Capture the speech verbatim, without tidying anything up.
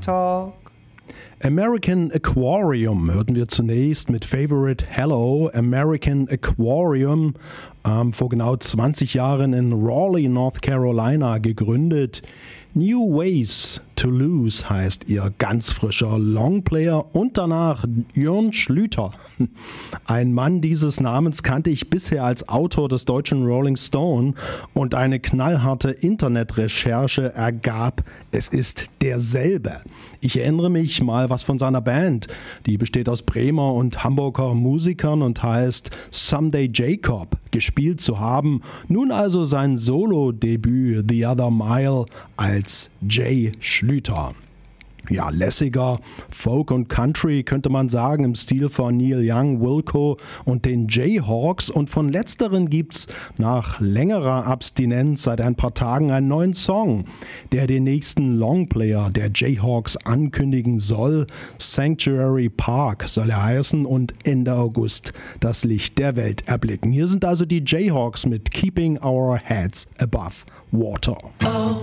Talk. American Aquarium hörten wir zunächst mit Favorite Hello. American Aquarium, ähm, vor genau zwanzig Jahren in Raleigh, North Carolina gegründet. New Ways to Lose heißt ihr ganz frischer Longplayer und danach Jörn Schlüter. Ein Mann dieses Namens kannte ich bisher als Autor des deutschen Rolling Stone und eine knallharte Internetrecherche ergab, es ist derselbe. Ich erinnere mich mal was von seiner Band, die besteht aus Bremer und Hamburger Musikern und heißt Someday Jacob, gespielt zu haben. Nun also sein Solo-Debüt The Other Mile als Jay Schlüter. Ja, lässiger Folk und Country könnte man sagen, im Stil von Neil Young, Wilco und den Jayhawks. Und von letzteren gibt's nach längerer Abstinenz seit ein paar Tagen einen neuen Song, der den nächsten Longplayer der Jayhawks ankündigen soll. Sanctuary Park soll er heißen und Ende August das Licht der Welt erblicken. Hier sind also die Jayhawks mit Keeping Our Heads Above Water. Oh.